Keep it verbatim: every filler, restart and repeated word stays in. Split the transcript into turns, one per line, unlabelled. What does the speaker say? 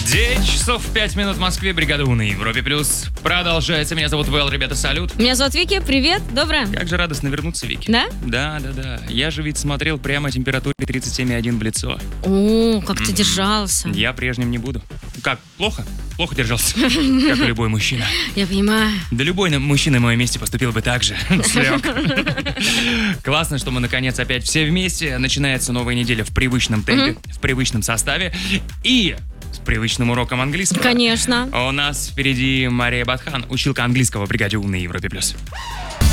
девять часов пять минут в Москве. Бригада У на Европе Плюс продолжается. Меня зовут Вэл, ребята, салют.
Меня зовут Вики, привет, доброе.
Как же радостно вернуться, Вики.
Да?
Да, да, да. Я же ведь смотрел прямо температуре тридцать семь и один в лицо.
О, как ты держался.
Я прежним не буду. Как, плохо? Плохо держался, как и любой мужчина.
Я понимаю.
Да любой мужчина на моем месте поступил бы так же. Слег. Классно, что мы наконец опять все вместе. Начинается новая неделя в привычном темпе, в привычном составе и с привычным уроком английского.
Конечно.
У нас впереди Мария Батхан, училка английского в бригаде У на Европе Плюс.